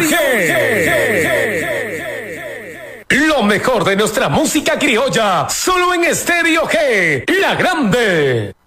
Lo mejor de nuestra música criolla, solo en Estéreo G, la grande.